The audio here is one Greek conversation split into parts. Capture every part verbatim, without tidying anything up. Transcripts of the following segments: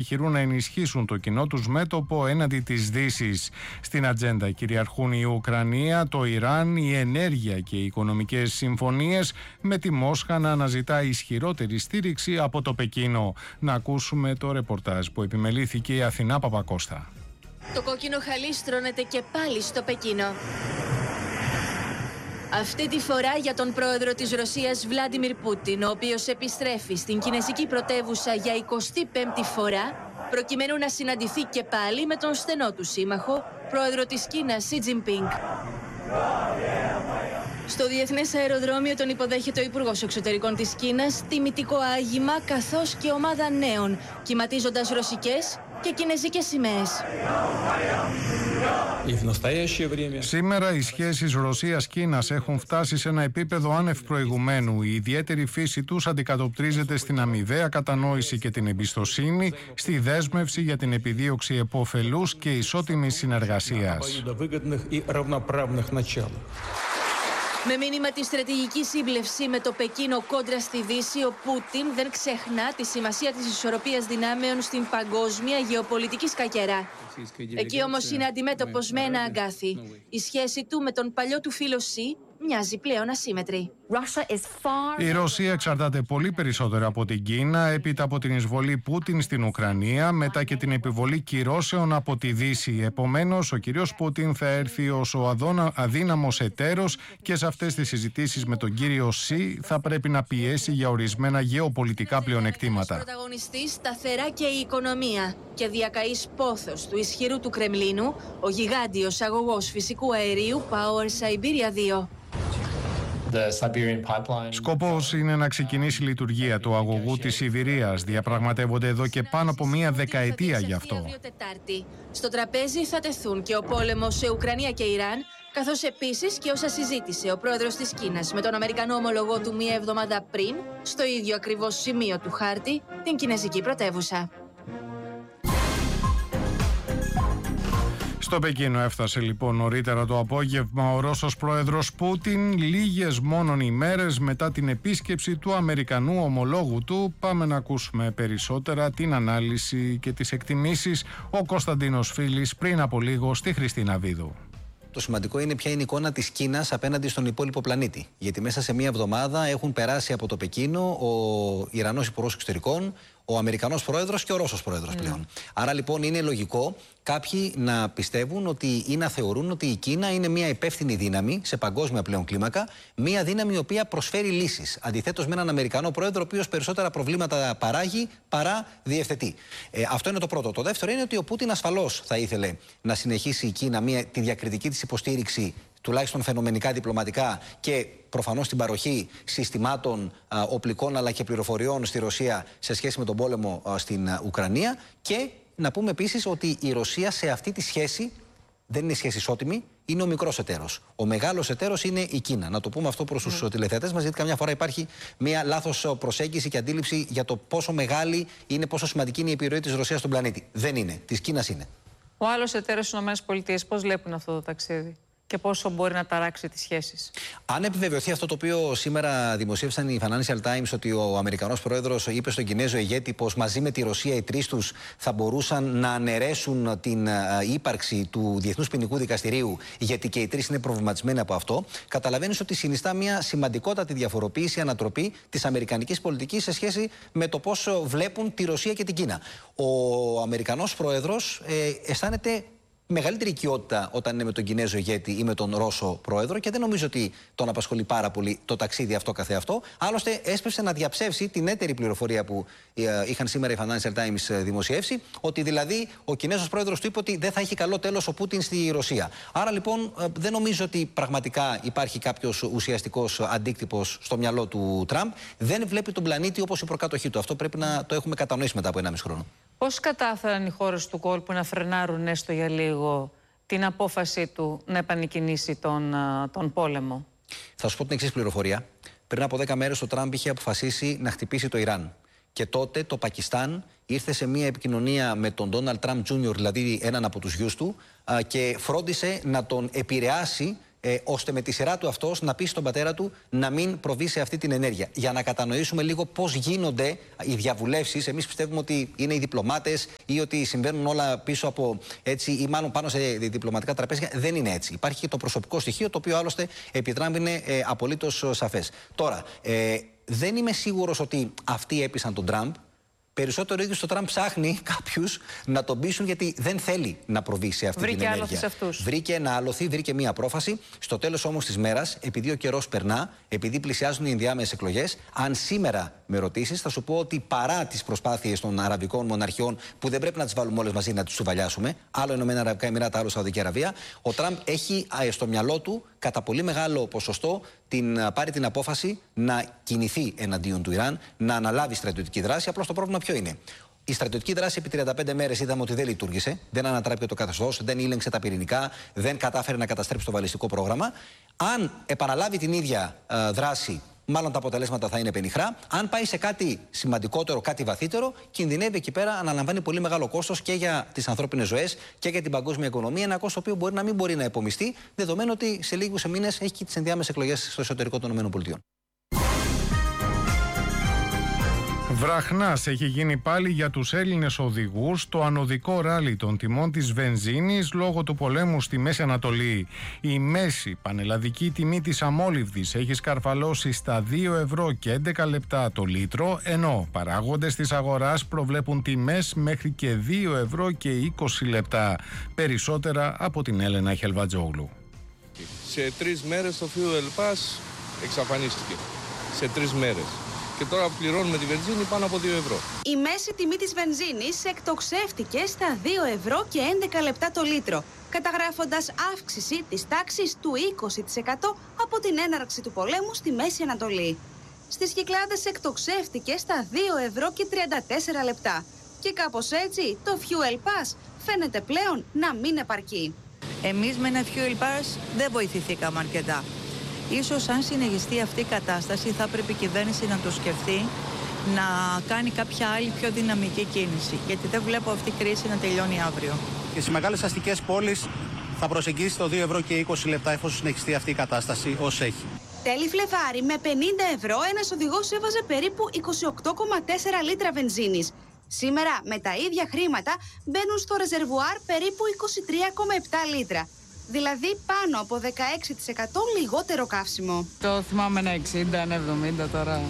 επιχειρούν να ενισχύσουν το κοινό τους μέτωπο έναντι της Δύσης. Στην ατζέντα κυριαρχούν η Ουκρανία, το Ιράν, η ενέργεια και οι οικονομικές συμφωνίες, με τη Μόσχα να αναζητά ισχυρότερη στήριξη από το Πεκίνο. Να ακούσουμε το ρεπορτάζ που επιμελήθηκε η Αθηνά Παπακώστα. Το κόκκινο χαλί στρώνεται και πάλι στο Πεκίνο. Αυτή τη φορά για τον πρόεδρο της Ρωσίας Βλάντιμιρ Πούτιν, ο οποίος επιστρέφει στην κινεζική πρωτεύουσα για εικοστή πέμπτη φορά, προκειμένου να συναντηθεί και πάλι με τον στενό του σύμμαχο, πρόεδρο της Κίνας Σι Τζινπίνγκ. Στο Διεθνές Αεροδρόμιο τον υποδέχεται ο Υπουργός Εξωτερικών της Κίνας, τιμητικό άγημα καθώς και ομάδα νέων, κυματίζοντας ρωσικές και κινεζικές σημαίες. Σήμερα οι σχέσεις Ρωσίας-Κίνας έχουν φτάσει σε ένα επίπεδο άνευ προηγουμένου. Η ιδιαίτερη φύση τους αντικατοπτρίζεται στην αμοιβαία κατανόηση και την εμπιστοσύνη, στη δέσμευση για την επιδίωξη επωφελούς και ισότιμης συνεργασίας. Με μήνυμα τη στρατηγική σύμπλευση με το Πεκίνο κόντρα στη Δύση, ο Πούτιν δεν ξεχνά τη σημασία της ισορροπίας δυνάμεων στην παγκόσμια γεωπολιτική σκακέρα. Εκεί όμως είναι αντιμέτωπος με ένα αγκάθι. Η σχέση του με τον παλιό του φίλο Σι μοιάζει πλέον ασύμμετρη. Η Ρωσία εξαρτάται πολύ περισσότερο από την Κίνα έπειτα από την εισβολή Πούτιν στην Ουκρανία, μετά και την επιβολή κυρώσεων από τη Δύση. Επομένως, ο κύριος Πούτιν θα έρθει ως ο αδύναμος εταίρος και σε αυτές τις συζητήσεις με τον κύριο Σι θα πρέπει να πιέσει για ορισμένα γεωπολιτικά πλεονεκτήματα. Πρωταγωνιστής σταθερά και η οικονομία και διακαής πόθος του ισχυρού του Κρεμλίνου, ο γιγάντιος αγωγός φυσικού αερίου Power Siberia δύο. Σκοπός είναι να ξεκινήσει η λειτουργία του αγωγού της Σιβηρίας. Διαπραγματεύονται εδώ και πάνω από μία δεκαετία γι' αυτό. Στο τραπέζι θα τεθούν και ο πόλεμος σε Ουκρανία και Ιράν, καθώς επίσης και όσα συζήτησε ο πρόεδρος της Κίνας με τον Αμερικανό ομολογό του μία εβδομάδα πριν, στο ίδιο ακριβώς σημείο του χάρτη, την κινεζική πρωτεύουσα. Στο Πεκίνο έφτασε λοιπόν νωρίτερα το απόγευμα ο Ρώσος πρόεδρος Πούτιν, λίγες μόνον ημέρες μετά την επίσκεψη του Αμερικανού ομολόγου του. Πάμε να ακούσουμε περισσότερα την ανάλυση και τις εκτιμήσεις. Ο Κωνσταντίνος Φίλης πριν από λίγο στη Χριστίνα Βίδου. Το σημαντικό είναι ποια είναι η εικόνα της Κίνας απέναντι στον υπόλοιπο πλανήτη. Γιατί μέσα σε μία εβδομάδα έχουν περάσει από το Πεκίνο ο Ιρανός Υπουργός Εξωτερικών, ο Αμερικανός Πρόεδρος και ο Ρώσος Πρόεδρος mm. πλέον. Άρα λοιπόν είναι λογικό κάποιοι να πιστεύουν ότι ή να θεωρούν ότι η Κίνα είναι μια υπεύθυνη δύναμη σε παγκόσμια πλέον κλίμακα, μια δύναμη η οποία προσφέρει λύσεις. Αντιθέτως με έναν Αμερικανό Πρόεδρο, ο οποίος περισσότερα προβλήματα παράγει παρά διευθετεί. Ε, αυτό είναι το πρώτο. Το δεύτερο είναι ότι ο Πούτιν ασφαλώς θα ήθελε να συνεχίσει η Κίνα μια, τη διακριτική της υποστήριξη, τουλάχιστον φαινομενικά διπλωματικά, και προφανώς την παροχή συστημάτων α, οπλικών αλλά και πληροφοριών στη Ρωσία σε σχέση με τον πόλεμο α, στην α, Ουκρανία. Και να πούμε επίσης ότι η Ρωσία σε αυτή τη σχέση δεν είναι σχέση ισότιμη, είναι ο μικρός εταίρος. Ο μεγάλος εταίρος είναι η Κίνα. Να το πούμε αυτό προς τους mm. τηλεθεατές μας, γιατί καμιά φορά υπάρχει μια λάθος προσέγγιση και αντίληψη για το πόσο μεγάλη είναι, πόσο σημαντική είναι η επιρροή της Ρωσίας στον πλανήτη. Δεν είναι. Της Κίνας είναι. Ο άλλος εταίρος στις ΗΠΑ πώς βλέπουν αυτό το ταξίδι και πόσο μπορεί να ταράξει τις σχέσεις? Αν επιβεβαιωθεί αυτό το οποίο σήμερα δημοσίευσαν οι Financial Times, ότι ο Αμερικανός Πρόεδρος είπε στον Κινέζο ηγέτη πως μαζί με τη Ρωσία οι τρεις τους θα μπορούσαν να αναιρέσουν την ύπαρξη του Διεθνούς Ποινικού Δικαστηρίου, γιατί και οι τρεις είναι προβληματισμένοι από αυτό, καταλαβαίνεις ότι συνιστά μια σημαντικότατη διαφοροποίηση, ανατροπή της αμερικανικής πολιτικής σε σχέση με το πώς βλέπουν τη Ρωσία και την Κίνα. Ο Αμερικανός Πρόεδρος ε, αισθάνεται μεγαλύτερη οικειότητα όταν είναι με τον Κινέζο ηγέτη ή με τον Ρώσο πρόεδρο, και δεν νομίζω ότι τον απασχολεί πάρα πολύ το ταξίδι αυτό καθεαυτό. Άλλωστε, έσπευσε να διαψεύσει την έτερη πληροφορία που είχαν σήμερα οι Financial Times δημοσιεύσει, ότι δηλαδή ο Κινέζος πρόεδρος του είπε ότι δεν θα έχει καλό τέλος ο Πούτιν στη Ρωσία. Άρα λοιπόν, δεν νομίζω ότι πραγματικά υπάρχει κάποιος ουσιαστικός αντίκτυπος στο μυαλό του Τραμπ. Δεν βλέπει τον πλανήτη όπως η προκάτοχή του. Αυτό πρέπει να το έχουμε κατανοήσει μετά από ενάμιση χρόνο. Πώς κατάφεραν οι χώρες του κόλπου να φρενάρουν έστω για λίγο την απόφαση του να επανεκκινήσει τον, τον πόλεμο? Θα σου πω την εξής πληροφορία. Πριν από δέκα μέρες ο Τραμπ είχε αποφασίσει να χτυπήσει το Ιράν. Και τότε το Πακιστάν ήρθε σε μια επικοινωνία με τον Ντόναλντ Τραμπ τζούνιορ, δηλαδή έναν από τους γιους του, και φρόντισε να τον επηρεάσει Ε, ώστε με τη σειρά του αυτός να πείσει τον πατέρα του να μην προβεί σε αυτή την ενέργεια. Για να κατανοήσουμε λίγο πώς γίνονται οι διαβουλεύσεις. Εμείς πιστεύουμε ότι είναι οι διπλωμάτες ή ότι συμβαίνουν όλα πίσω από έτσι, ή μάλλον πάνω σε διπλωματικά τραπέζια. Δεν είναι έτσι. Υπάρχει και το προσωπικό στοιχείο, το οποίο άλλωστε επιτράμπει είναι ε, απολύτως σαφές. Τώρα, ε, δεν είμαι σίγουρος ότι αυτοί έπεισαν τον Τραμπ. Περισσότερο ίδιο το Τραμπ ψάχνει κάποιους να τον πείσουν γιατί δεν θέλει να προβεί σε αυτή βρήκε την ενέργεια. Σε αυτούς. Βρήκε ένα άλοθη, βρήκε μία πρόφαση. Στο τέλος όμως της μέρας, επειδή ο καιρός περνά, επειδή πλησιάζουν οι ενδιάμεσες εκλογές, αν σήμερα με ρωτήσεις, θα σου πω ότι παρά τις προσπάθειες των αραβικών μοναρχιών, που δεν πρέπει να τις βάλουμε όλες μαζί να τις σουβαλιάσουμε, άλλο Ηνωμένα Αραβικά Εμιράτα, άλλο Σαουδική Αραβία, ο Τραμπ έχει στο μυαλό του κατά πολύ μεγάλο ποσοστό την, πάρει την απόφαση να κινηθεί εναντίον του Ιράν, να αναλάβει στρατιωτική δράση. Απλώς το πρόβλημα ποιο είναι? Η στρατιωτική δράση επί τριάντα πέντε μέρες είδαμε ότι δεν λειτουργήσε, δεν ανατράπηκε το καθεστώς, δεν ήλεγξε τα πυρηνικά, δεν κατάφερε να καταστρέψει το βαλιστικό πρόγραμμα. Αν επαναλάβει την ίδια ε, δράση, μάλλον τα αποτελέσματα θα είναι πενιχρά. Αν πάει σε κάτι σημαντικότερο, κάτι βαθύτερο, κινδυνεύει εκεί πέρα, αναλαμβάνει πολύ μεγάλο κόστος και για τις ανθρώπινες ζωές και για την παγκόσμια οικονομία. Ένα κόστος το οποίο μπορεί να μην μπορεί να επομιστεί, δεδομένου ότι σε λίγους μήνες έχει και τις ενδιάμεσες εκλογές στο εσωτερικό των ΗΠΑ. Βραχνάς έχει γίνει πάλι για τους Έλληνες οδηγούς το ανωδικό ράλι των τιμών της βενζίνης λόγω του πολέμου στη Μέση Ανατολή. Η μέση πανελλαδική τιμή της αμόλυβδης έχει σκαρφαλώσει στα δύο ευρώ και έντεκα λεπτά το λίτρο, ενώ παράγοντες της αγοράς προβλέπουν τιμές μέχρι και δύο ευρώ και είκοσι λεπτά. Περισσότερα από την Έλενα Χελβατζόγλου. Σε τρεις μέρες το Fuel Pass εξαφανίστηκε. Σε τρεις μέρες. Και τώρα πληρώνουμε τη βενζίνη πάνω από δύο ευρώ. Η μέση τιμή της βενζίνης εκτοξεύτηκε στα δύο ευρώ και έντεκα λεπτά το λίτρο, καταγράφοντας αύξηση της τάξης του είκοσι τοις εκατό από την έναρξη του πολέμου στη Μέση Ανατολή. Στις Κυκλάδες εκτοξεύτηκε στα δύο ευρώ και τριάντα τέσσερα λεπτά. Και κάπως έτσι το Fuel Pass φαίνεται πλέον να μην επαρκεί. Εμείς με ένα Fuel Pass δεν βοηθηθήκαμε αρκετά. Ίσως αν συνεχιστεί αυτή η κατάσταση θα πρέπει η κυβέρνηση να το σκεφτεί, να κάνει κάποια άλλη πιο δυναμική κίνηση. Γιατί δεν βλέπω αυτή η κρίση να τελειώνει αύριο. Και στις μεγάλες αστικές πόλεις θα προσεγγίσει το δύο ευρώ και είκοσι λεπτά εφόσον συνεχιστεί αυτή η κατάσταση ως έχει. Τέλη Φλεβάρι με πενήντα ευρώ ένας οδηγός έβαζε περίπου είκοσι οκτώ κόμμα τέσσερα λίτρα βενζίνης. Σήμερα με τα ίδια χρήματα μπαίνουν στο ρεζερβουάρ περίπου είκοσι τρία κόμμα επτά λίτρα. Δηλαδή πάνω από δεκαέξι τοις εκατό λιγότερο καύσιμο. Το θυμάμαι ένα εξήντα, ένα εβδομήντα τώρα.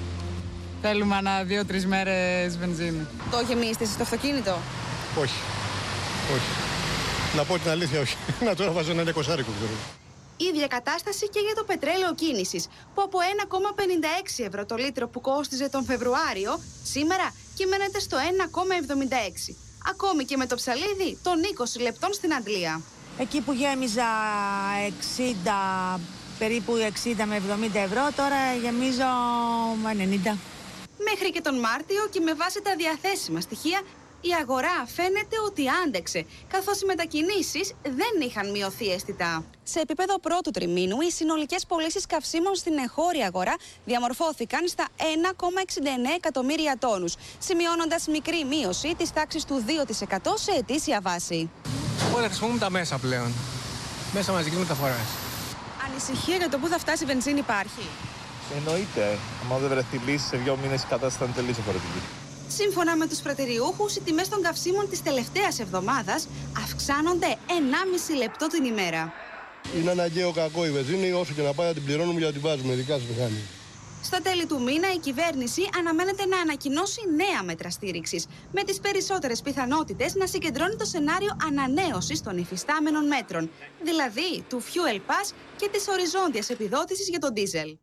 Θέλουμε ανά δύο-τρεις μέρες βενζίνη. Το γεμίσετε στο αυτοκίνητο? Όχι. Όχι. Να πω την αλήθεια, όχι. Να τώρα βάζω ένα εικοσάρικο, ξέρω. Ίδια κατάσταση και για το πετρέλαιο κίνησης, που από ένα κόμμα πενήντα έξι ευρώ το λίτρο που κόστιζε τον Φεβρουάριο, σήμερα κυμαίνεται στο ένα κόμμα εβδομήντα έξι. Ακόμη και με το ψαλίδι των είκοσι λεπτών στην Αντλία. Εκεί που γέμιζα εξήντα, περίπου εξήντα με εβδομήντα ευρώ, τώρα γεμίζω με ενενήντα. Μέχρι και τον Μάρτιο και με βάση τα διαθέσιμα στοιχεία, η αγορά φαίνεται ότι άντεξε, καθώς οι μετακινήσεις δεν είχαν μειωθεί αισθητά. Σε επίπεδο πρώτου τριμήνου, οι συνολικές πωλήσεις καυσίμων στην εγχώρια αγορά διαμορφώθηκαν στα ένα κόμμα εξήντα εννέα εκατομμύρια τόνους, σημειώνοντας μικρή μείωση της τάξης του δύο τοις εκατό σε ετήσια βάση. Όλα χρησιμοποιούμε τα μέσα πλέον. Μέσα μαζικής μεταφοράς. Ανησυχία για το πού θα φτάσει η βενζίνη υπάρχει? Εννοείται. Αν δεν βρεθεί λύση, σε δύο μήνες η κατάσταση θα είναι τελείως διαφορετική. Σύμφωνα με τους πρατηριούχους, οι τιμές των καυσίμων της τελευταίας εβδομάδας αυξάνονται ενάμιση λεπτό την ημέρα. Είναι αναγκαίο κακό η βενζίνη, όσο και να πάει να την πληρώνουμε για να την βάζουμε, ειδικά στη μηχανή. Στα τέλη του μήνα, η κυβέρνηση αναμένεται να ανακοινώσει νέα μέτρα στήριξης, με τις περισσότερες πιθανότητες να συγκεντρώνει το σενάριο ανανέωσης των υφιστάμενων μέτρων, δηλαδή του Fuel Pass και της οριζόντιας επιδότησης για τον ντίζελ.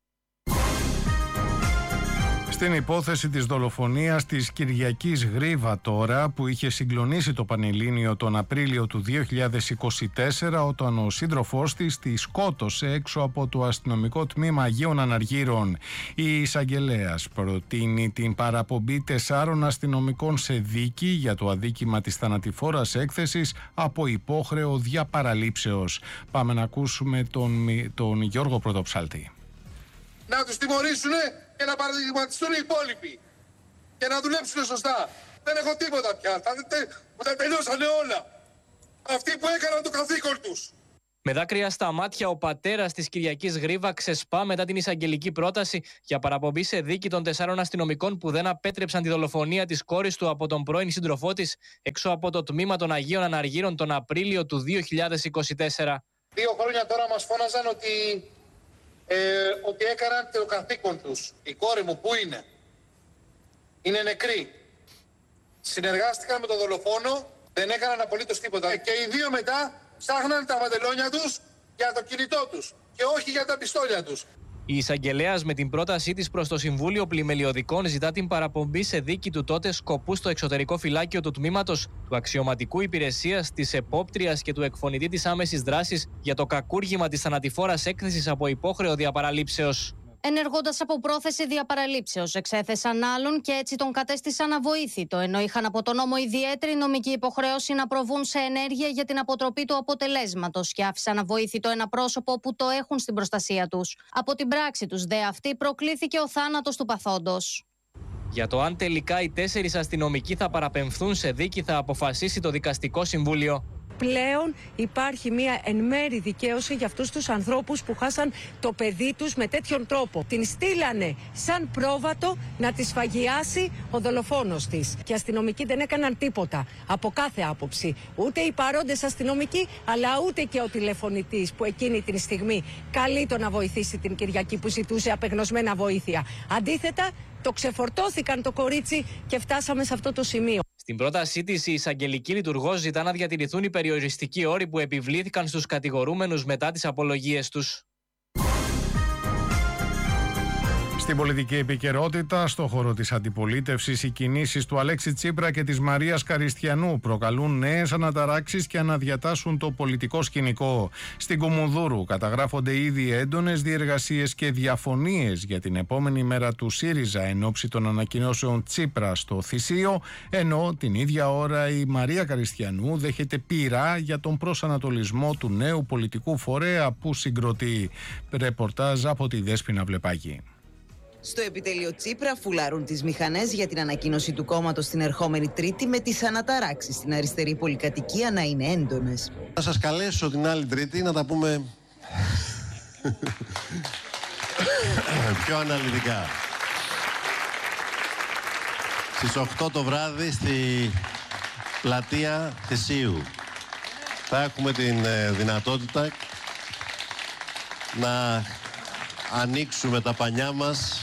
Στην υπόθεση της δολοφονίας της Κυριακής Γρίβα τώρα, που είχε συγκλονίσει το Πανελλήνιο τον Απρίλιο του δύο χιλιάδες είκοσι τέσσερα, όταν ο σύντροφός της τη σκότωσε έξω από το αστυνομικό τμήμα Αγίων Αναργύρων. Η εισαγγελέας προτείνει την παραπομπή τεσσάρων αστυνομικών σε δίκη για το αδίκημα της θανατηφόρας έκθεσης από υπόχρεο διαπαραλήψεως. Πάμε να ακούσουμε τον, τον Γιώργο Πρωτοψάλτη. Να τους τιμωρήσουνε και να παραδειγματιστούν οι υπόλοιποι και να δουλέψουν σωστά. Δεν έχω τίποτα πια. Τα, τε, τα τελειώσανε όλα. Αυτοί που έκαναν το καθήκον τους. Με δάκρυα στα μάτια, ο πατέρας της Κυριακής Γρίβα ξεσπά μετά την εισαγγελική πρόταση για παραπομπή σε δίκη των τεσσάρων αστυνομικών που δεν απέτρεψαν τη δολοφονία της κόρης του από τον πρώην σύντροφό της έξω από το τμήμα των Αγίων Αναργύρων τον Απρίλιο του δύο χιλιάδες είκοσι τέσσερα. Δύο χρόνια τώρα μας φώναζαν ότι, ε, ότι έκαναν το καθήκον τους. Η κόρη μου που είναι? Είναι νεκρή. Συνεργάστηκαν με τον δολοφόνο, δεν έκαναν απολύτως τίποτα. Και οι δύο μετά ψάχναν τα μαντελόνια τους για το κινητό τους και όχι για τα πιστόλια τους. Η εισαγγελέας με την πρότασή της προς το Συμβούλιο Πλημελιωδικών ζητά την παραπομπή σε δίκη του τότε σκοπού στο εξωτερικό φυλάκιο του τμήματος του αξιωματικού υπηρεσίας, της επόπτριας και του εκφωνητή της άμεσης δράσης για το κακούργημα της θανατηφόρας έκθεσης από υπόχρεο διαπαραλήψεως. Ενεργώντας από πρόθεση διαπαραλήψεως, εξέθεσαν άλλον και έτσι τον κατέστησαν αβοήθητο, ενώ είχαν από τον νόμο ιδιαίτερη νομική υποχρέωση να προβούν σε ενέργεια για την αποτροπή του αποτελέσματος και άφησαν αβοήθητο ένα πρόσωπο που το έχουν στην προστασία τους. Από την πράξη τους δε αυτή προκλήθηκε ο θάνατος του παθόντος. Για το αν τελικά οι τέσσερις αστυνομικοί θα παραπεμφθούν σε δίκη θα αποφασίσει το Δικαστικό Συμβούλιο. Πλέον υπάρχει μια εν μέρη δικαίωση για αυτούς τους ανθρώπους που χάσαν το παιδί τους με τέτοιον τρόπο. Την στείλανε σαν πρόβατο να τη σφαγιάσει ο δολοφόνος της. Και οι αστυνομικοί δεν έκαναν τίποτα από κάθε άποψη. Ούτε οι παρόντες αστυνομικοί, αλλά ούτε και ο τηλεφωνητής που εκείνη την στιγμή καλεί το να βοηθήσει την Κυριακή που ζητούσε απεγνωσμένα βοήθεια. Αντίθετα, το ξεφορτώθηκαν το κορίτσι και φτάσαμε σε αυτό το σημείο. Στην πρότασή της, η εισαγγελική λειτουργός ζητά να διατηρηθούν οι περιοριστικοί όροι που επιβλήθηκαν στους κατηγορούμενους μετά τις απολογίες τους. Στην πολιτική επικαιρότητα, στο χώρο της αντιπολίτευσης, οι κινήσεις του Αλέξη Τσίπρα και της Μαρίας Καριστιανού προκαλούν νέες αναταράξεις και αναδιατάσσουν το πολιτικό σκηνικό. Στην Κουμουνδούρου καταγράφονται ήδη έντονες διεργασίες και διαφωνίες για την επόμενη μέρα του ΣΥΡΙΖΑ εν ώψη των ανακοινώσεων Τσίπρα στο Θησίο, ενώ την ίδια ώρα η Μαρία Καριστιανού δέχεται πείρα για τον προσανατολισμό του νέου πολιτικού φορέα που συγκροτεί. Ρεπορτάζ από τη Δέσποινα Βλεπάκη. Στο επιτελείο Τσίπρα φουλάρουν τις μηχανές για την ανακοίνωση του κόμματος την ερχόμενη Τρίτη, με τις αναταράξεις στην αριστερή πολυκατοικία να είναι έντονες. Θα σας καλέσω την άλλη Τρίτη να τα πούμε πιο αναλυτικά. Στις οκτώ το βράδυ στη πλατεία Θησίου θα έχουμε την δυνατότητα να ανοίξουμε τα πανιά μας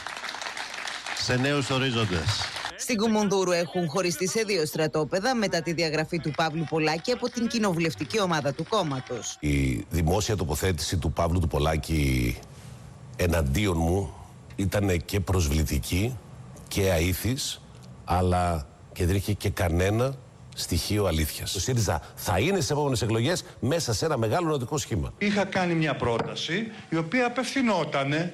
σε νέους ορίζοντες. Στην Κουμουνδούρου έχουν χωριστεί σε δύο στρατόπεδα μετά τη διαγραφή του Παύλου Πολάκη από την κοινοβουλευτική ομάδα του κόμματος. Η δημόσια τοποθέτηση του Παύλου του Πολάκη εναντίον μου ήταν και προσβλητική και αήθης, αλλά και δεν είχε και κανένα στοιχείο αλήθειας. Το ΣΥΡΙΖΑ θα είναι στις επόμενες εκλογές μέσα σε ένα μεγάλο νοτικό σχήμα. Είχα κάνει μια πρόταση η οποία απευθυνόταν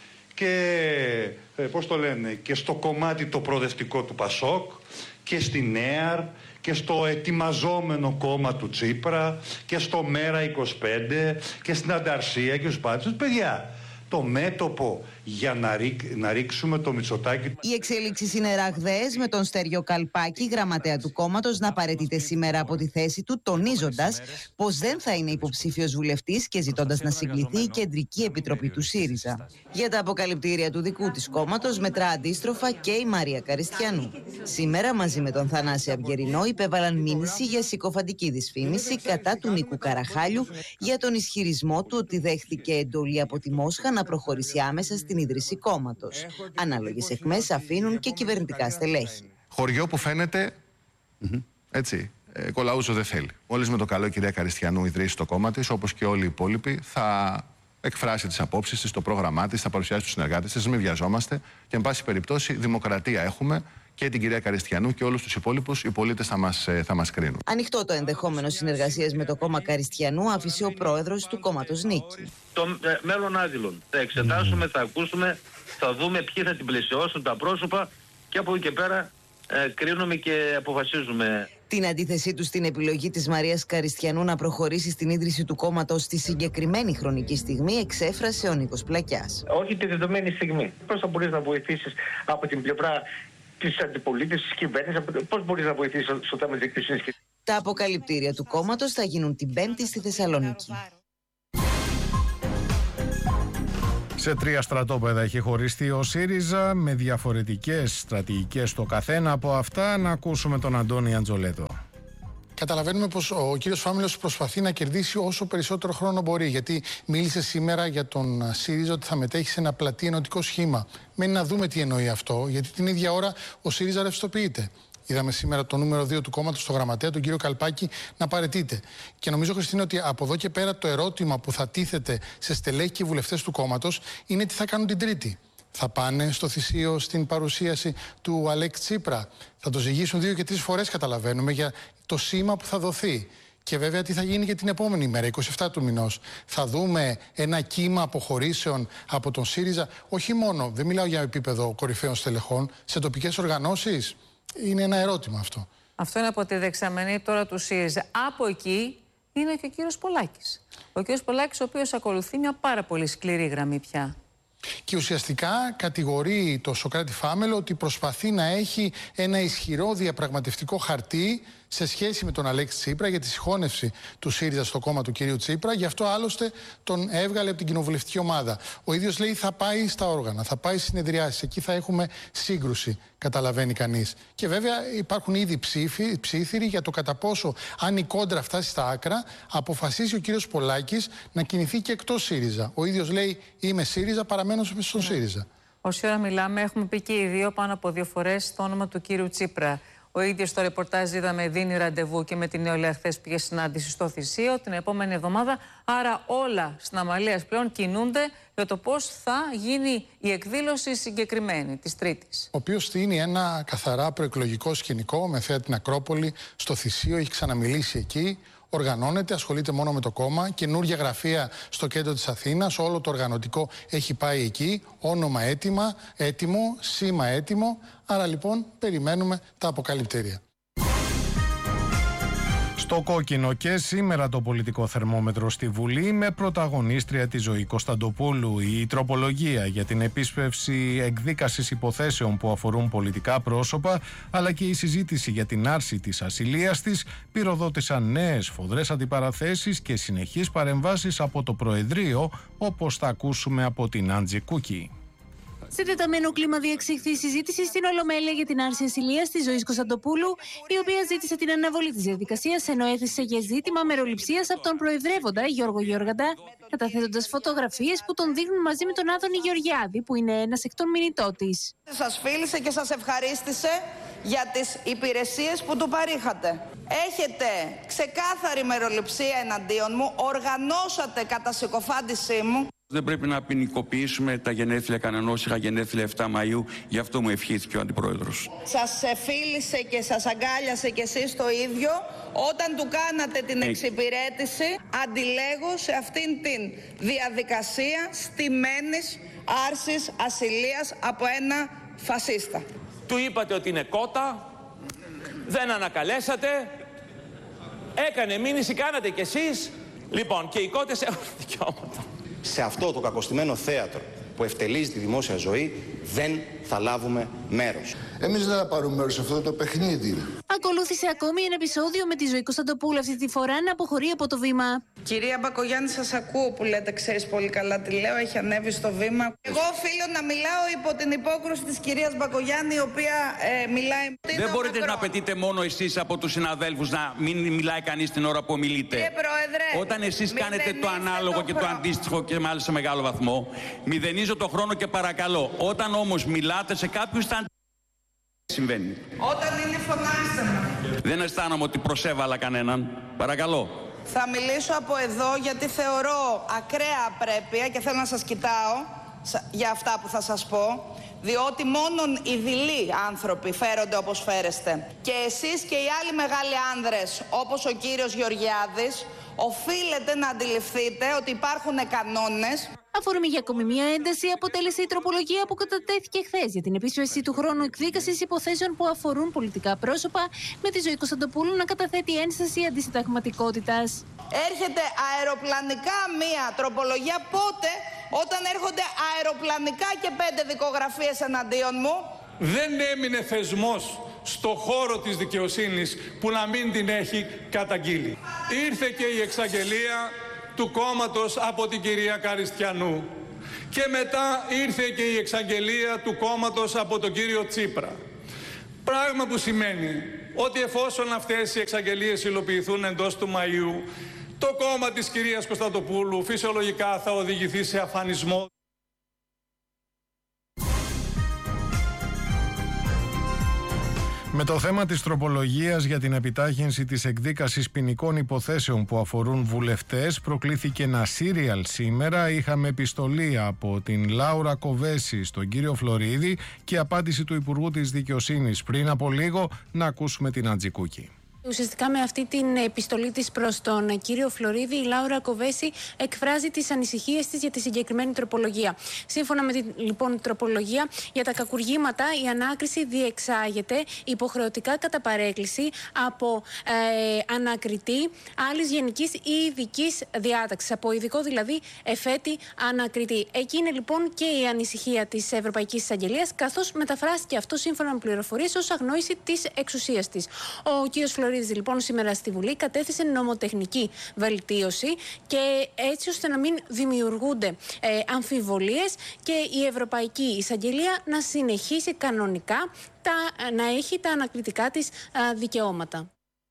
και, ε, πώς το λένε, και στο κομμάτι το προοδευτικό του Πασόκ και στην ΕΑΡ και στο ετοιμαζόμενο κόμμα του Τσίπρα και στο Μέρα είκοσι πέντε και στην Ανταρσία και στους πάντες. Παιδιά, το μέτωπο για να, ρί, να ρίξουμε το Μητσοτάκη. Οι εξέλιξεις είναι ραγδαίες, με τον Στέριο Καλπάκη, γραμματέα του κόμματος, να παραιτείται σήμερα από τη θέση του, τονίζοντας πως δεν θα είναι υποψήφιος βουλευτής και ζητώντας να συγκληθεί η Κεντρική Επιτροπή του ΣΥΡΙΖΑ. Για τα αποκαλυπτήρια του δικού της κόμματος μετρά αντίστροφα και η Μαρία Καριστιανού. Σήμερα, μαζί με τον Θανάση Αυγερινό, υπέβαλαν μήνυση για συκοφαντική δυσφήμιση κατά του Νίκου Καραχάλιου για τον ισχυρισμό του ότι δέχθηκε εντολή από τη Μόσχα να προχωρήσει άμεσα στην ίδρυση κόμματος. Ανάλογες αιχμές αφήνουν και κυβερνητικά στελέχη. Χωριό που φαίνεται, mm-hmm. έτσι, ε, κολαούζο δεν θέλει. Μόλις με το καλό η κυρία Καριστιανού ιδρύσει το κόμμα της, όπως και όλοι οι υπόλοιποι, θα εκφράσει τις απόψεις της, το πρόγραμμά της, θα παρουσιάσει τους συνεργάτες της, μην βιαζόμαστε και, εν πάση περιπτώσει, δημοκρατία έχουμε. Και την κυρία Καριστιανού και όλους τους υπόλοιπους, οι πολίτες θα μας, θα μας κρίνουν. Ανοιχτό το ενδεχόμενο συνεργασίας με το κόμμα Καριστιανού άφησε ο πρόεδρος του κόμματος Νίκη. Το ε, μέλλον άδειλων. Θα εξετάσουμε, θα ακούσουμε, θα δούμε ποιοι θα την πλαισιώσουν τα πρόσωπα και από εκεί και πέρα ε, κρίνουμε και αποφασίζουμε. Την αντίθεσή του στην επιλογή της Μαρίας Καριστιανού να προχωρήσει στην ίδρυση του κόμματος στη συγκεκριμένη χρονική στιγμή εξέφρασε ο Νίκος Πλακιάς. Όχι τη δεδομένη στιγμή. Πώς θα μπορείς να βοηθήσεις από την πλευρά της αντιπολίτευσης, της κυβέρνησης, πώς μπορείς να βοηθήσεις στο θέμα της δικαιοσύνης? Τα αποκαλυπτήρια του κόμματος θα γίνουν την Πέμπτη στη Θεσσαλονίκη. Σε τρία στρατόπεδα έχει χωριστεί ο ΣΥΡΙΖΑ με διαφορετικές στρατηγικές στο καθένα από αυτά. Να ακούσουμε τον Αντώνη Αντζολέτο. Καταλαβαίνουμε πως ο κύριος Φάμελος προσπαθεί να κερδίσει όσο περισσότερο χρόνο μπορεί. Γιατί μίλησε σήμερα για τον ΣΥΡΙΖΑ ότι θα μετέχει σε ένα πλατή ενωτικό σχήμα. Μένει να δούμε τι εννοεί αυτό, γιατί την ίδια ώρα ο ΣΥΡΙΖΑ ρευστοποιείται. Είδαμε σήμερα το νούμερο δύο του κόμματος, στο γραμματέα, τον κύριο Καλπάκη, να παραιτείται. Και νομίζω, Χριστίνα, ότι από εδώ και πέρα το ερώτημα που θα τίθεται σε στελέχη και βουλευτές του κόμματος είναι τι θα κάνουν την Τρίτη. Θα πάνε στο θυσίο στην παρουσίαση του Αλέξη Τσίπρα. Θα το ζυγίσουν δύο και τρεις φορές, καταλαβαίνουμε, για το σήμα που θα δοθεί. Και βέβαια τι θα γίνει και την επόμενη μέρα, εικοστή εβδόμη του μηνός. Θα δούμε ένα κύμα αποχωρήσεων από τον ΣΥΡΙΖΑ, όχι μόνο, δεν μιλάω για επίπεδο κορυφαίων στελεχών, σε τοπικές οργανώσεις. Είναι ένα ερώτημα αυτό. Αυτό είναι από τη δεξαμενή τώρα του ΣΥΡΙΖΑ. Από εκεί είναι και ο κύριος Πολάκης. Ο κύριος Πολάκης, ο οποίος ακολουθεί μια πάρα πολύ σκληρή γραμμή πια. Και ουσιαστικά κατηγορεί το Σωκράτη Φάμελο ότι προσπαθεί να έχει ένα ισχυρό διαπραγματευτικό χαρτί σε σχέση με τον Αλέξη Τσίπρα για τη συγχώνευση του ΣΥΡΙΖΑ στο κόμμα του κυρίου Τσίπρα. Γι' αυτό άλλωστε τον έβγαλε από την κοινοβουλευτική ομάδα. Ο ίδιος λέει θα πάει στα όργανα, θα πάει στις συνεδριάσεις. Εκεί θα έχουμε σύγκρουση, καταλαβαίνει κανείς. Και βέβαια υπάρχουν ήδη ψήφοι, ψήθυροι για το κατά πόσο, αν η κόντρα φτάσει στα άκρα, αποφασίσει ο κύριος Πολάκης να κινηθεί και εκτός ΣΥΡΙΖΑ. Ο ίδιος λέει είμαι ΣΥΡΙΖΑ, παραμένω στον ναι. ΣΥΡΙΖΑ. Όση ώρα μιλάμε, έχουμε πει και οι δύο πάνω από δύο φορές το όνομα του κύριου Τσίπρα. Ο ίδιος στο ρεπορτάζ είδαμε δίνει ραντεβού και με την νεολαία χθες πήγε συνάντηση στο Θησίο την επόμενη εβδομάδα. Άρα όλα στην Αμαλίας πλέον κινούνται για το πώς θα γίνει η εκδήλωση συγκεκριμένη της Τρίτης. Ο οποίος στείνει ένα καθαρά προεκλογικό σκηνικό με θέα την Ακρόπολη στο Θησίο, έχει ξαναμιλήσει εκεί. Οργανώνεται, ασχολείται μόνο με το κόμμα, καινούργια γραφεία στο κέντρο της Αθήνας, όλο το οργανωτικό έχει πάει εκεί, όνομα έτοιμα, έτοιμο, σήμα έτοιμο, άρα λοιπόν περιμένουμε τα αποκαλυπτήρια. Στο κόκκινο και σήμερα το πολιτικό θερμόμετρο στη Βουλή με πρωταγωνίστρια τη Ζωή Κωνσταντοπούλου. Η τροπολογία για την επίσπευση εκδίκασης υποθέσεων που αφορούν πολιτικά πρόσωπα αλλά και η συζήτηση για την άρση της ασυλίας της πυροδότησαν νέες φοδρές αντιπαραθέσεις και συνεχείς παρεμβάσεις από το Προεδρείο, όπως θα ακούσουμε από την Άντζη Κούκη. Σε τεταμένο κλίμα διεξήχθη η συζήτηση στην Ολομέλεια για την άρση ασυλίας της Ζωής Κωνσταντοπούλου, η οποία ζήτησε την αναβολή της διαδικασίας, ενώ έθεσε για ζήτημα μεροληψίας από τον προεδρεύοντα Γιώργο Γιώργαντα, καταθέτοντας φωτογραφίες που τον δείχνουν μαζί με τον Άδωνη Γεωργιάδη, που είναι ένας εκ των μηνυτών της. Σας φίλησε και σας ευχαρίστησε για τις υπηρεσίες που του παρήχατε. Έχετε ξεκάθαρη μεροληψία εναντίον μου, οργανώσατε κατά συκοφάντησή μου. Δεν πρέπει να ποινικοποιήσουμε τα γενέθλια κανενός. Είχα γενέθλια επτά Μαΐου, γι' αυτό μου ευχήθηκε ο Αντιπρόεδρος. Σας φίλησε και σας αγκάλιασε κι εσείς το ίδιο όταν του κάνατε την εξυπηρέτηση αντιλέγω σε αυτήν την διαδικασία στημένης άρσης ασυλίας από ένα φασίστα. Του είπατε ότι είναι κότα, δεν ανακαλέσατε, έκανε μήνυση, κάνατε κι εσείς. Λοιπόν, και οι κότες έχουν δικαιώματα. Σε αυτό το κακοστημένο θέατρο που ευτελίζει τη δημόσια ζωή δεν θα λάβουμε μέρος. Εμείς δεν θα πάρουμε μέρος σε αυτό το παιχνίδι. Ακολούθησε ακόμη ένα επεισόδιο με τη Ζωή Κωνσταντοπούλου, αυτή τη φορά να αποχωρεί από το βήμα. Κυρία Μπακογιάννη, σας ακούω που λέτε, ξέρεις πολύ καλά τι λέω, έχει ανέβει στο βήμα. Εγώ οφείλω να μιλάω υπό την υπόκρουση της κυρίας Μπακογιάννη, η οποία ε, μιλάει... Δεν μπορείτε να απαιτείτε μόνο εσείς από τους συναδέλφους να μην μιλάει κανείς την ώρα που μιλείτε. Κύριε Πρόεδρε, όταν εσείς κάνετε το ανάλογο το και το αντίστοιχο και μάλιστα σε μεγάλο βαθμό, μηδενίζω το χρόνο και παρακαλώ. Όταν όμως μιλάτε σε κάποιους θα... συμβαίνει. Όταν είναι φωνάστε με. Δεν αισθάνομαι ότι προσέβαλα κανέναν. Παρακαλώ. Θα μιλήσω από εδώ γιατί θεωρώ ακραία απρέπεια και θέλω να σας κοιτάω για αυτά που θα σας πω, διότι μόνον οι δειλοί άνθρωποι φέρονται όπως φέρεστε. Και εσείς και οι άλλοι μεγάλοι άνδρες, όπως ο κύριος Γεωργιάδης, οφείλετε να αντιληφθείτε ότι υπάρχουν κανόνες. Αφορμή για ακόμη μια ένταση αποτέλεσε η τροπολογία που κατατέθηκε χθες για την επίσπευση του χρόνου εκδίκασης υποθέσεων που αφορούν πολιτικά πρόσωπα, με τη Ζωή Κωνσταντοπούλου να καταθέτει ένσταση αντισυνταγματικότητας. Έρχεται αεροπλανικά μια τροπολογία πότε, όταν έρχονται αεροπλανικά και πέντε δικογραφίες εναντίον μου. Δεν έμεινε θεσμός στο χώρο της δικαιοσύνης που να μην την έχει καταγγείλει. Ήρθε και η εξαγγελία του κόμματος από την κυρία Καριστιανού και μετά ήρθε και η εξαγγελία του κόμματος από τον κύριο Τσίπρα. Πράγμα που σημαίνει ότι εφόσον αυτές οι εξαγγελίες υλοποιηθούν εντός του Μαΐου, το κόμμα της κυρίας Κωνσταντοπούλου φυσιολογικά θα οδηγηθεί σε αφανισμό. Με το θέμα της τροπολογίας για την επιτάχυνση της εκδίκασης ποινικών υποθέσεων που αφορούν βουλευτές προκλήθηκε ένα σύριαλ σήμερα. Είχαμε επιστολή από την Λάουρα Κοβέση στον κύριο Φλωρίδη και απάντηση του Υπουργού της Δικαιοσύνης. Πριν από λίγο να ακούσουμε την Ατζικούκη. Ουσιαστικά με αυτή την επιστολή της προς τον κύριο Φλωρίδη, η Λάουρα Κοβέση εκφράζει τις ανησυχίες της για τη συγκεκριμένη τροπολογία. Σύμφωνα με την λοιπόν τροπολογία, για τα κακουργήματα η ανάκριση διεξάγεται υποχρεωτικά κατά παρέκκληση από ε, ανακριτή άλλης γενικής ή ειδικής διάταξης, από ειδικό δηλαδή εφέτη ανακριτή. Εκεί είναι λοιπόν και η ανησυχία της Ευρωπαϊκής Εισαγγελίας, καθώς μεταφράστηκε αυτό σύμφωνα με πληροφορίες ως αγνόηση της εξουσίας της. Ο κύριος Φλωρίδης λοιπόν σήμερα στη Βουλή κατέθεσε νομοτεχνική βελτίωση και έτσι ώστε να μην δημιουργούνται ε, αμφιβολίες και η Ευρωπαϊκή Εισαγγελία να συνεχίσει κανονικά τα, να έχει τα ανακριτικά της α, δικαιώματα.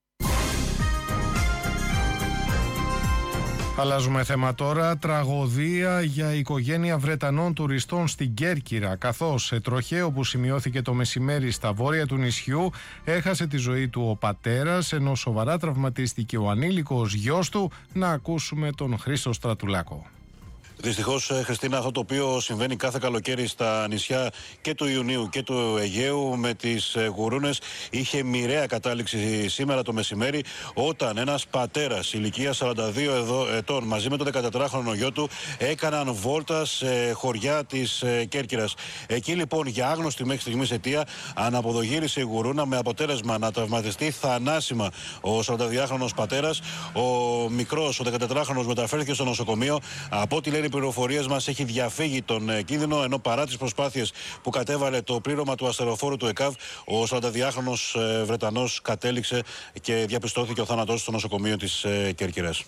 Αλλάζουμε θέμα τώρα. Τραγωδία για οικογένεια Βρετανών τουριστών στην Κέρκυρα, καθώς σε τροχαίο που σημειώθηκε το μεσημέρι στα βόρεια του νησιού έχασε τη ζωή του ο πατέρας, ενώ σοβαρά τραυματίστηκε ο ανήλικος γιος του. Να ακούσουμε τον Χρήστο Στρατουλάκο. Δυστυχώς, Χριστίνα, αυτό το οποίο συμβαίνει κάθε καλοκαίρι στα νησιά και του Ιουνίου και του Αιγαίου με τις γουρούνες είχε μοιραία κατάληξη σήμερα το μεσημέρι, όταν ένας πατέρας ηλικίας σαράντα δύο ετών μαζί με τον δεκατετράχρονο γιο του έκαναν βόλτα σε χωριά της Κέρκυρας. Εκεί λοιπόν, για άγνωστη μέχρι στιγμής αιτία, αναποδογύρισε η γουρούνα με αποτέλεσμα να τραυματιστεί θανάσιμα ο σαρανταδυάχρονος πατέρας. Ο μικρός, ο δεκατετράχρονος, μεταφέρθηκε στο νοσοκομείο. Από ό,τι λένε οι πληροφορίες μας, έχει διαφύγει τον ε, κίνδυνο, ενώ παρά τις προσπάθειες που κατέβαλε το πλήρωμα του αστεροφόρου του ΕΚΑΒ, ο σαρανταδυάχρονος ε, Βρετανός κατέληξε και διαπιστώθηκε ο θάνατός στο νοσοκομείο της ε, Κέρκυρας.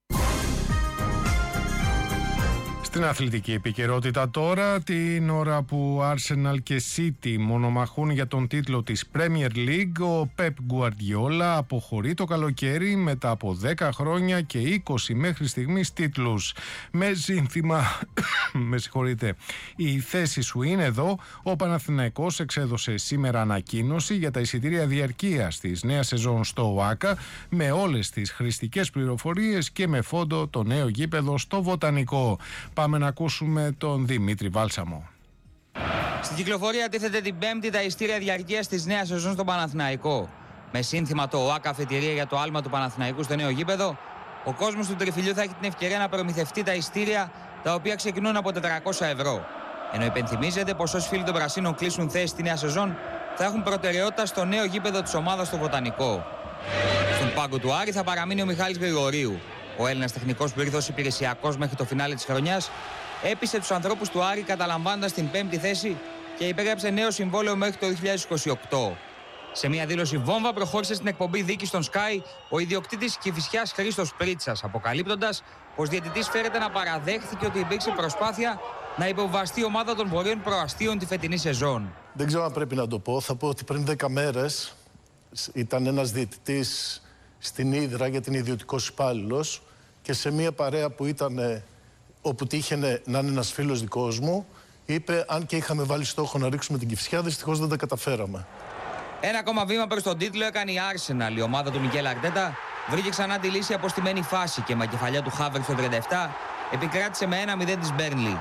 Στην αθλητική επικαιρότητα τώρα, την ώρα που Arsenal και City μονομαχούν για τον τίτλο της Premier League, ο Pep Guardiola αποχωρεί το καλοκαίρι μετά από δέκα χρόνια και είκοσι μέχρι στιγμής τίτλους. Με σύνθημα, με συγχωρείτε, η θέση σου είναι εδώ. Ο Παναθηναϊκός εξέδωσε σήμερα ανακοίνωση για τα εισιτήρια διαρκείας της νέας σεζόν στο ΟΑΚΑ, με όλες τις χρηστικές πληροφορίες και με φόντο το νέο γήπεδο στο Βοτανικό. Πάμε να ακούσουμε τον Δημήτρη Βάλσαμο. Στην κυκλοφορία τίθεται την Πέμπτη τα εισιτήρια διαρκείας της νέας σεζόν στον Παναθηναϊκό. Με σύνθημα το ΟΑΚΑ αφετηρία για το άλμα του Παναθηναϊκού στο νέο γήπεδο, ο κόσμος του Τριφυλιού θα έχει την ευκαιρία να προμηθευτεί τα εισιτήρια, τα οποία ξεκινούν από τετρακόσια ευρώ. Ενώ υπενθυμίζεται πως όσοι φίλοι των Πρασίνων κλείσουν θέση στη νέα σεζόν, θα έχουν προτεραιότητα στο νέο γήπεδο της ομάδας στο Βοτανικό. Στον πάγκο του Άρη θα παραμείνει ο Μιχάλης Γρηγορίου. Ο Έλληνας τεχνικός που ήρθε ως υπηρεσιακός μέχρι το φινάλε της χρονιάς έπεισε τους ανθρώπους του Άρη καταλαμβάνοντας την πέμπτη θέση και υπέγραψε νέο συμβόλαιο μέχρι το δύο χιλιάδες είκοσι οκτώ. Σε μια δήλωση βόμβα προχώρησε στην εκπομπή δίκη στον Sky ο ιδιοκτήτης Κηφισιάς Χρήστος Πρίτσας, αποκαλύπτοντας πως διαιτητής φέρεται να παραδέχθηκε ότι υπήρξε προσπάθεια να υποβαστεί η ομάδα των βορείων προαστίων τη φετινή σεζόν. Δεν ξέρω αν πρέπει να το πω. Θα πω ότι πριν δέκα μέρες ήταν ένας διαιτητής στην Ύδρα, γιατί είναι ιδιωτικός υπάλληλος, και σε μια παρέα που ήταν, όπου τύχαινε να είναι ένας φίλος δικός μου, είπε, αν και είχαμε βάλει στόχο να ρίξουμε την Κηφισιά, δυστυχώς δεν τα καταφέραμε. Ένα ακόμα βήμα προς τον τίτλο έκανε η Arsenal. Η ομάδα του Μικέλ Αρτέτα βρήκε ξανά τη λύση από στημένη φάση και με κεφαλιά του Χάβερτς στο τριάντα επτά επικράτησε με ένα μηδέν της Μπέρνλι.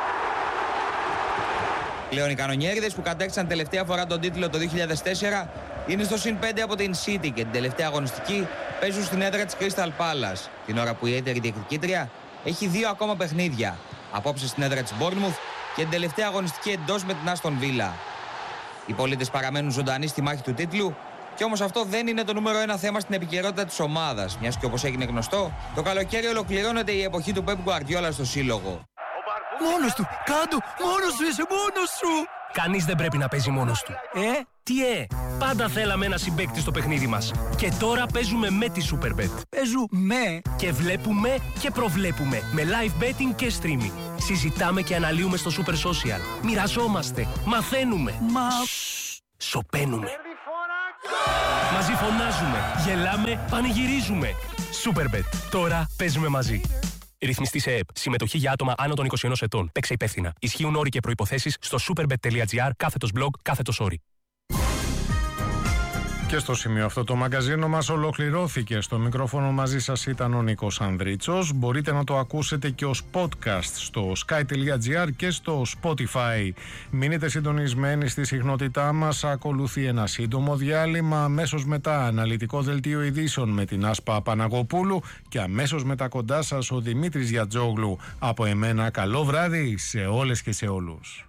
Πλέον οι κανονιέριδες που κατέκτησαν τελευταία φορά τον τίτλο το δύο χιλιάδες τέσσερα είναι στο συν πέντε από την City και την τελευταία αγωνιστική παίζουν στην έδρα της Crystal Palace, την ώρα που η έτερη διεκδικήτρια έχει δύο ακόμα παιχνίδια, απόψε στην έδρα της Bournemouth και την τελευταία αγωνιστική εντός με την Aston Villa. Οι πολίτες παραμένουν ζωντανοί στη μάχη του τίτλου, και όμως αυτό δεν είναι το νούμερο ένα θέμα στην επικαιρότητα της ομάδας, μιας και όπως έγινε γνωστό, το καλοκαίρι ολοκληρώνεται η εποχή του Pep Guardiola στο σύλλογο. Μόνος του, κάτω, μόνος σου είσαι, μόνος σου! Κανείς δεν πρέπει να παίζει μόνος του. Ε, τι ε, πάντα θέλαμε ένα συμπαίκτη στο παιχνίδι μας. Και τώρα παίζουμε με τη Superbet. Παίζουμε και βλέπουμε και προβλέπουμε με live betting και streaming. Συζητάμε και αναλύουμε στο Super Social. Μοιραζόμαστε, μαθαίνουμε. Μα... σωπαίνουμε. Μαζί φωνάζουμε, γελάμε, πανηγυρίζουμε. Superbet. Τώρα παίζουμε μαζί. Ρυθμιστή σε ΕΕΠ. Συμμετοχή για άτομα άνω των είκοσι ενός ετών. Παίξε υπεύθυνα. Ισχύουν όροι και προϋποθέσεις στο superbet.gr κάθετος blog κάθετος όροι. Και στο σημείο αυτό το μαγκαζίνο μας ολοκληρώθηκε. Στο μικρόφωνο μαζί σας ήταν ο Νίκος Ανδρίτσος. Μπορείτε να το ακούσετε και ως podcast στο sky.gr και στο Spotify. Μείνετε συντονισμένοι στη συχνότητά μας. Ακολουθεί ένα σύντομο διάλειμμα. Αμέσως μετά αναλυτικό δελτίο ειδήσεων με την Άσπα Παναγοπούλου και αμέσως μετά κοντά σας ο Δημήτρης Γιατζόγλου. Από εμένα καλό βράδυ σε όλες και σε όλους.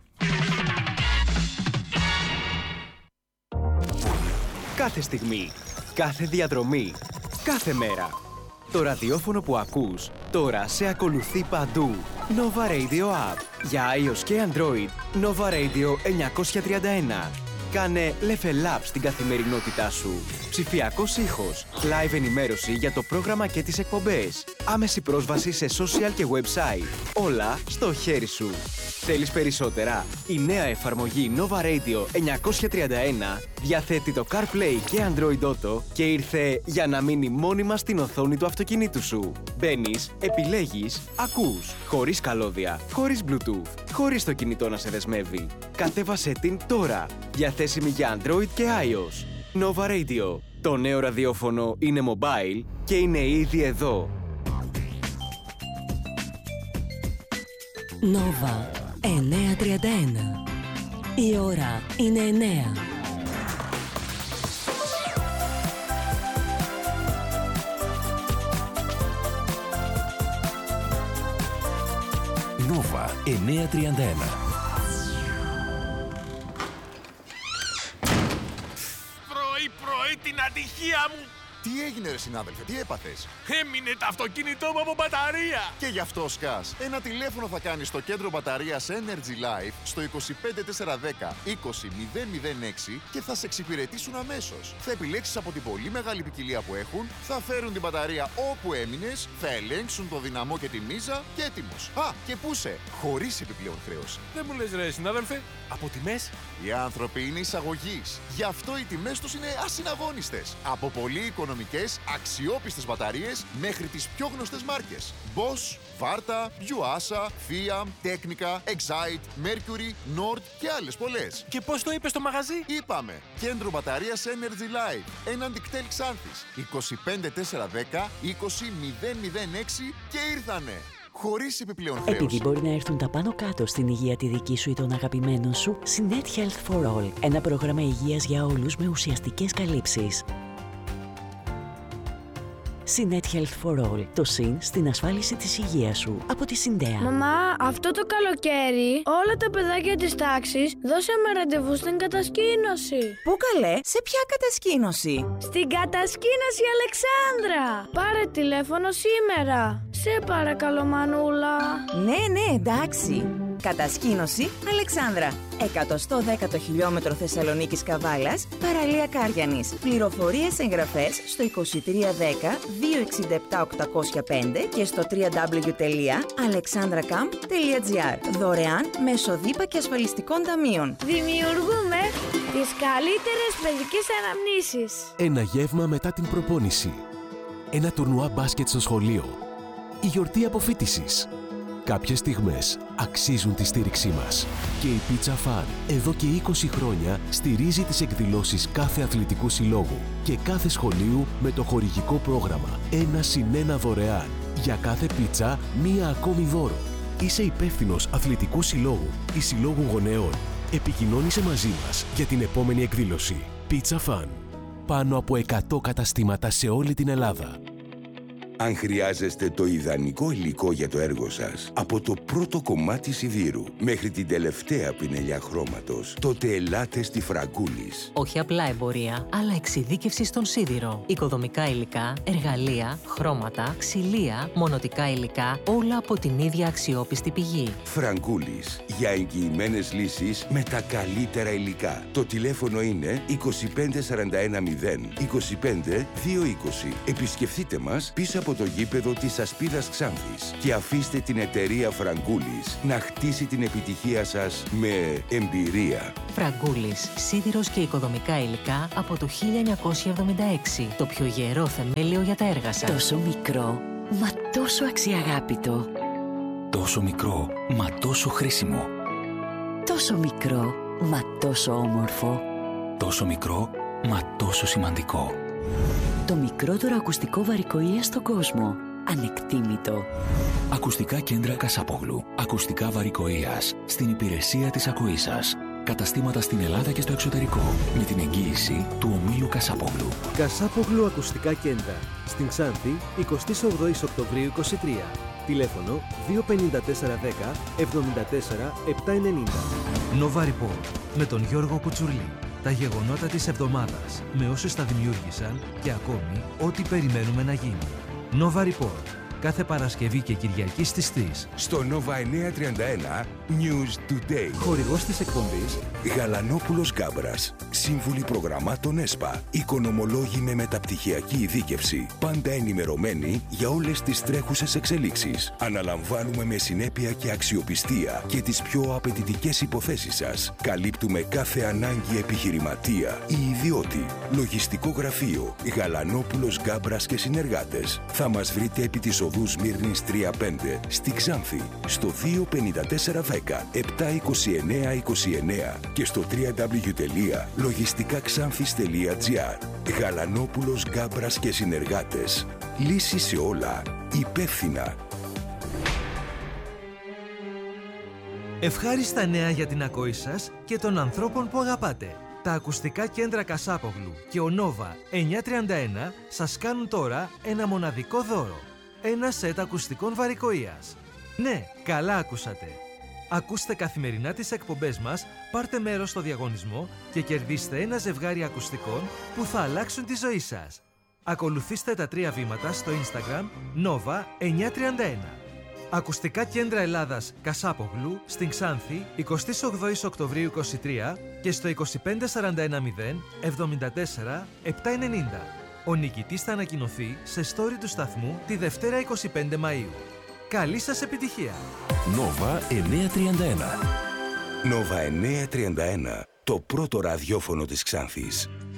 Κάθε στιγμή, κάθε διαδρομή, κάθε μέρα. Το ραδιόφωνο που ακούς τώρα σε ακολουθεί παντού. Nova Radio App. Για iOS και Android, Nova Radio εννιακόσια τριάντα ένα. Κάνε level up στην καθημερινότητά σου. Ψηφιακός ήχος, live ενημέρωση για το πρόγραμμα και τις εκπομπές. Άμεση πρόσβαση σε social και website. Όλα στο χέρι σου. Θέλεις περισσότερα? Η νέα εφαρμογή Nova Radio εννιακόσια τριάντα ένα διαθέτει το CarPlay και Android Auto και ήρθε για να μείνει μόνιμα στην οθόνη του αυτοκινήτου σου. Μπαίνεις, επιλέγεις, ακούς, χωρίς καλώδια, χωρίς Bluetooth, χωρίς το κινητό να σε δεσμεύει. Κατέβασέ την τώρα. Διαθέσιμη για Android και iOS. Nova Radio. Το νέο ραδιόφωνο είναι mobile και είναι ήδη εδώ. Nova εννιακόσια τριάντα ένα. Η ώρα είναι εννέα. Nova εννιακόσια τριάντα ένα. Πρωί-πρωί την ατυχία μου! Τι έγινε ρε συνάδελφε, τι έπαθες? Έμεινε το αυτοκίνητό μου από μπαταρία! Και γι' αυτό σκάς. Ένα τηλέφωνο θα κάνεις στο κέντρο μπαταρίας Energy Life στο είκοσι πέντε τετρακόσια δέκα είκοσι μηδέν μηδέν έξι και θα σε εξυπηρετήσουν αμέσως. Θα επιλέξεις από την πολύ μεγάλη ποικιλία που έχουν, θα φέρουν την μπαταρία όπου έμεινες, θα ελέγξουν το δυναμό και τη μίζα και έτοιμος. Α, και πού σε, χωρίς επιπλέον χρέωση. Δεν μου λες ρε συνάδελφε, από τιμές? Οι άνθρωποι είναι εισαγωγής. Γι' αυτό οι τιμές τους είναι ασυναγώνιστες. Από πολύ οικονομικές, αξιόπιστες μπαταρίες μέχρι τις πιο γνωστές μάρκες. Bosch, Varta, Yuasa, Fiat, Technica, Excite, Mercury, Nord και άλλες πολλές. Και πώς το είπες στο μαγαζί? Είπαμε. Κέντρο μπαταρίας Energy Life. Έναντι κτέλ Ξάνθης. είκοσι πέντε τετρακόσια δέκα είκοσι μηδέν μηδέν έξι και ήρθανε. Χωρίς επιπλέον χρέωση. Επειδή μπορεί να έρθουν τα πάνω κάτω στην υγεία τη δική σου ή των αγαπημένων σου, Synet Health for All. Ένα πρόγραμμα υγείας για όλους με ουσιαστικές καλύψεις. Synet Health for All. Το συν στην ασφάλιση της υγείας σου. Από τη Συντέα. Μαμά, αυτό το καλοκαίρι όλα τα παιδάκια της τάξης δώσαμε ραντεβού στην κατασκήνωση. Πού καλέ, σε ποια κατασκήνωση? Στην κατασκήνωση Αλεξάνδρα. Πάρε τηλέφωνο σήμερα. Σε παρακαλώ Μανούλα. Ναι, ναι, εντάξει. Κατασκήνωση Αλεξάνδρα. εκατόν δέκατο χιλιόμετρο Θεσσαλονίκης Καβάλας, παραλία Κάριανης. Πληροφορίες εγγραφές στο είκοσι τρία δέκα δύο εξήντα επτά οκτακόσια πέντε και στο double-u double-u double-u τελεία alexandracamp τελεία gr. Δωρεάν μέσω δίπα και ασφαλιστικών ταμείων. Δημιουργούμε τις καλύτερες παιδικές αναμνήσεις. Ένα γεύμα μετά την προπόνηση. Ένα τουρνουά μπάσκετ στο σχολείο. Η γιορτή αποφοίτησης. Κάποιες στιγμές αξίζουν τη στήριξή μας. Και η Pizza Fun εδώ και είκοσι χρόνια στηρίζει τις εκδηλώσεις κάθε αθλητικού συλλόγου και κάθε σχολείου με το χορηγικό πρόγραμμα ένα συν ένα δωρεάν. Για κάθε πίτσα μία ακόμη δώρο. Είσαι υπεύθυνος αθλητικού συλλόγου ή συλλόγου γονέων. Επικοινώνησε μαζί μας για την επόμενη εκδήλωση. Pizza Fun. Πάνω από εκατό καταστήματα σε όλη την Ελλάδα. Αν χρειάζεστε το ιδανικό υλικό για το έργο σας, από το πρώτο κομμάτι σιδήρου μέχρι την τελευταία πινελιά χρώματος, τότε ελάτε στη Φραγκούλης. Όχι απλά εμπορία, αλλά εξειδίκευση στον σίδηρο. Οικοδομικά υλικά, εργαλεία, χρώματα, ξυλία, μονοτικά υλικά, όλα από την ίδια αξιόπιστη πηγή. Φραγκούλης. Για εγγυημένες λύσεις με τα καλύτερα υλικά. Το τηλέφωνο είναι είκοσι πέντε σαράντα ένα μηδέν είκοσι πέντε δύο είκοσι. Επισκεφτείτε μας πίσω από το γήπεδο της Ασπίδας Ξάνθης και αφήστε την εταιρεία Φραγκούλης να χτίσει την επιτυχία σας με εμπειρία. Φραγκούλης. Σίδηρος και οικοδομικά υλικά από το χίλια εννιακόσια εβδομήντα έξι. Το πιο γερό θεμέλιο για τα έργα σας. Τόσο μικρό, μα τόσο αξιαγάπητο. Τόσο μικρό, μα τόσο χρήσιμο. Τόσο μικρό, μα τόσο όμορφο. Τόσο μικρό, μα τόσο σημαντικό. Το μικρότερο ακουστικό βαρικοΐα στον κόσμο. Ανεκτήμητο. Ακουστικά κέντρα Κασάπογλου. Ακουστικά βαρικοΐας. Στην υπηρεσία της ακοής σας. Καταστήματα στην Ελλάδα και στο εξωτερικό. Με την εγγύηση του ομίλου Κασάπογλου. Κασάπογλου Ακουστικά Κέντρα. Στην Ξάνθη, εικοστή ογδόη Οκτωβρίου είκοσι τρία. Τηλέφωνο δύο πέντε τέσσερα δέκα εβδομήντα τέσσερα επτακόσια ενενήντα. Nova Report με τον Γιώργο Κουτσουρλή. Τα γεγονότα της εβδομάδας με όσους τα δημιούργησαν και ακόμη ό,τι περιμένουμε να γίνει. Nova Report. Κάθε Παρασκευή και Κυριακή στις τρεις. Στο Nova εννιακόσια τριάντα ένα News Today. Χορηγός της εκπομπής Γαλανόπουλος Γκάμπρας. Σύμβουλοι προγραμμάτων ΕΣΠΑ. Οικονομολόγοι με μεταπτυχιακή ειδίκευση. Πάντα ενημερωμένοι για όλες τις τρέχουσες εξελίξεις. Αναλαμβάνουμε με συνέπεια και αξιοπιστία και τις πιο απαιτητικές υποθέσεις σας. Καλύπτουμε κάθε ανάγκη επιχειρηματία ή ιδιώτη. Λογιστικό γραφείο Γαλανόπουλος Γκάμπρας και συνεργάτες. Θα μας βρείτε επί της οδού Σμύρνης τρία πέντε στη Ξάνθη στο δύο πέντε τέσσερα δέκα επτακόσια είκοσι εννέα είκοσι εννέα και στο double-u double-u double-u τελεία λογιστικά ξάνθης τελεία τζι άρ. Γαλανόπουλος Γκάμπρας και συνεργάτες. Λύση σε όλα. Υπεύθυνα. Ευχάριστα νέα για την ακοή σας και των ανθρώπων που αγαπάτε. Τα ακουστικά κέντρα Κασάπογλου και ο Nova εννιακόσια τριάντα ένα σας κάνουν τώρα ένα μοναδικό δώρο. Ένα σετ ακουστικών βαρικοΐας. Ναι, καλά ακούσατε. Ακούστε καθημερινά τις εκπομπές μας, πάρτε μέρος στο διαγωνισμό και κερδίστε ένα ζευγάρι ακουστικών που θα αλλάξουν τη ζωή σας. Ακολουθήστε τα τρία βήματα στο Instagram Nova εννιακόσια τριάντα ένα. Ακουστικά κέντρα Ελλάδας Κασάπογλου στην Ξάνθη εικοστή ογδόη Οκτωβρίου είκοσι τρία και στο είκοσι πέντε σαράντα ένα μηδέν εβδομήντα τέσσερα επτακόσια ενενήντα. Ο νικητής θα ανακοινωθεί σε story του σταθμού τη Δευτέρα είκοσι πέντε Μαΐου. Καλή σας επιτυχία! Nova εννιακόσια τριάντα ένα. Nova εννιακόσια τριάντα ένα. Το πρώτο ραδιόφωνο της Ξάνθης.